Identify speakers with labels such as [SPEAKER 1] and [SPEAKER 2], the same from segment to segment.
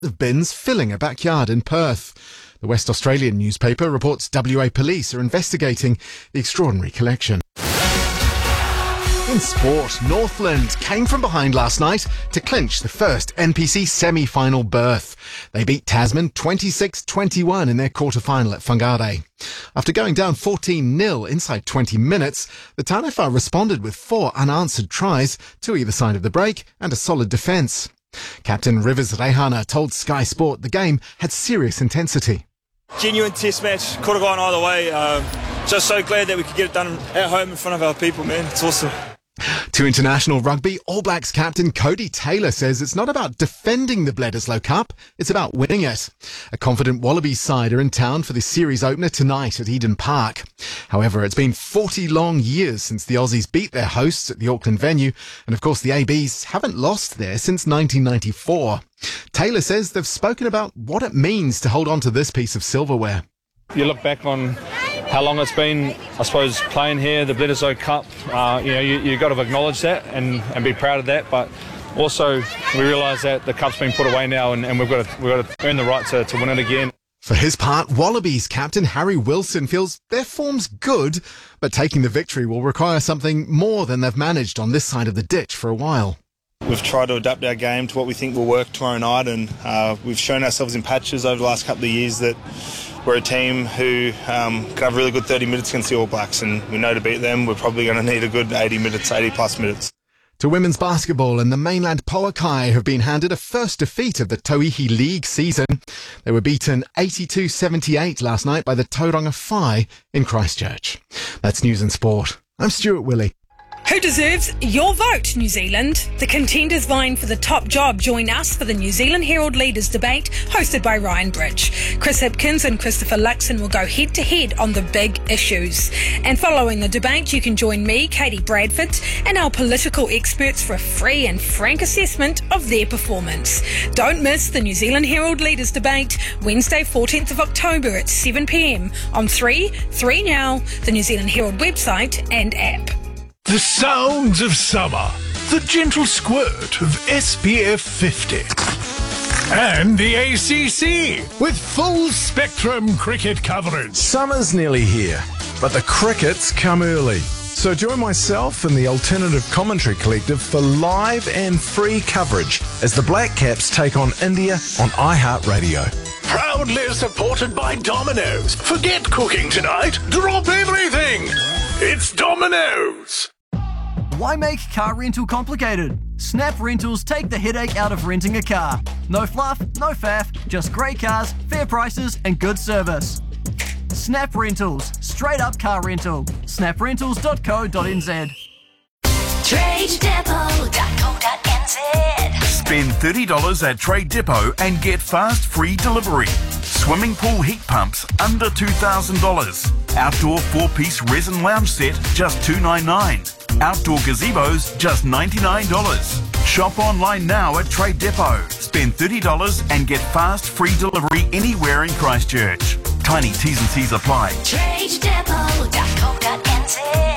[SPEAKER 1] of bins filling a backyard in Perth. The West Australian newspaper reports WA police are investigating the extraordinary collection. In sport, Northland came from behind last night to clinch the first NPC semi-final berth. They beat Tasman 26-21 in their quarter-final at Whangarei. After going down 14-0 inside 20 minutes, the Taniwha responded with 4 unanswered tries to either side of the break and a solid defence. Captain Rivers Reihana told Sky Sport the game had serious intensity.
[SPEAKER 2] Genuine test match, could have gone either way. Just so glad that we could get it done at home in front of our people, man. It's awesome.
[SPEAKER 1] To international rugby, All Blacks captain Cody Taylor says it's not about defending the Bledisloe Cup, it's about winning it. A confident Wallabies side are in town for the series opener tonight at Eden Park. However, it's been 40 long years since the Aussies beat their hosts at the Auckland venue, and of course the ABs haven't lost there since 1994. Taylor says they've spoken about what it means to hold on to this piece of silverware.
[SPEAKER 3] You look back on how long it's been, I suppose, playing here, the Bledisloe Cup. You've got to acknowledge that and be proud of that. But also, we realise that the cup's been put away now, and we've got to earn the right to win it again.
[SPEAKER 1] For his part, Wallabies captain Harry Wilson feels their form's good, but taking the victory will require something more than they've managed on this side of the ditch for a while.
[SPEAKER 2] We've tried to adapt our game to what we think will work tomorrow night, and we've shown ourselves in patches over the last couple of years that we're a team who can have really good 30 minutes against the All Blacks, and we know to beat them we're probably going to need a good 80 plus minutes.
[SPEAKER 1] To women's basketball, and the mainland Poakai have been handed a first defeat of the Tauihi League season. They were beaten 82-78 last night by the Tauranga Whai in Christchurch. That's News and Sport. I'm Stuart Willey.
[SPEAKER 4] Who deserves your vote, New Zealand? The contenders vying for the top job join us for the New Zealand Herald Leaders Debate, hosted by Ryan Bridge. Chris Hipkins and Christopher Luxon will go head-to-head on the big issues. And following the debate, you can join me, Katie Bradford, and our political experts for a free and frank assessment of their performance. Don't miss the New Zealand Herald Leaders Debate, Wednesday 14th of October at 7pm on 3Now, the New Zealand Herald website and app.
[SPEAKER 5] The sounds of summer, the gentle squirt of SPF 50. And the ACC, with full spectrum cricket coverage.
[SPEAKER 6] Summer's nearly here, but the crickets come early. So join myself and the Alternative Commentary Collective for live and free coverage as the Black Caps take on India on iHeartRadio.
[SPEAKER 5] Proudly supported by Domino's. Forget cooking tonight. Drop everything. It's Domino's.
[SPEAKER 7] Why make car rental complicated? Snap Rentals take the headache out of renting a car. No fluff, no faff, just great cars, fair prices and good service. Snap Rentals, straight up car rental. snaprentals.co.nz.
[SPEAKER 8] TradeDepot.co.nz. Spend $30 at Trade Depot and get fast free delivery. Swimming pool heat pumps under $2,000. Outdoor 4-piece resin lounge set just $299. Outdoor gazebos just $99. Shop online now at Trade Depot. Spend $30 and get fast free delivery anywhere in Christchurch. Tiny T's and C's apply.
[SPEAKER 9] TradeDepot.co.nz.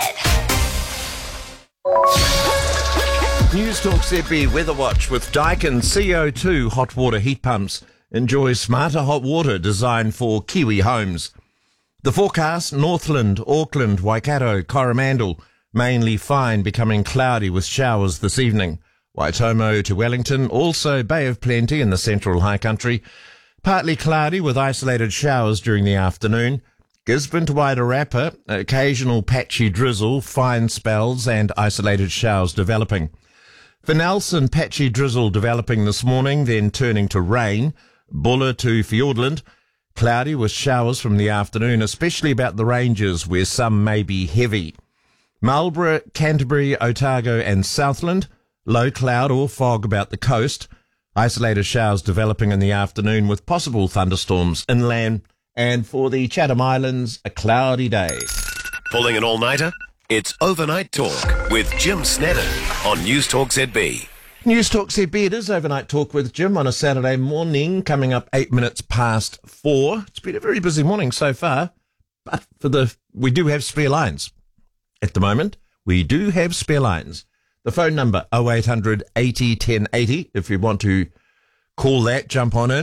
[SPEAKER 10] News Talk ZB Weather Watch with Daikin CO2 hot water heat pumps. Enjoy smarter hot water designed for Kiwi homes. The forecast: Northland, Auckland, Waikato, Coromandel, mainly fine, becoming cloudy with showers this evening. Waitomo to Wellington, also Bay of Plenty in the central high country. Partly cloudy with isolated showers during the afternoon. Gisborne to Wairarapa, occasional patchy drizzle, fine spells and isolated showers developing. For Nelson, patchy drizzle developing this morning, then turning to rain. Buller to Fiordland, cloudy with showers from the afternoon, especially about the ranges where some may be heavy. Marlborough, Canterbury, Otago and Southland, low cloud or fog about the coast. Isolated showers developing in the afternoon with possible thunderstorms inland. And for the Chatham Islands, a cloudy day.
[SPEAKER 11] Pulling an all-nighter? It's Overnight Talk with Jim Snedden on News Talk ZB.
[SPEAKER 10] News Talk ZB, it is Overnight Talk with Jim on a Saturday morning, coming up 8 minutes past 4. It's been a very busy morning so far, but we do have spare lines. At the moment, we do have spare lines. The phone number 0800 80 1080 if you want to Call that, jump on in.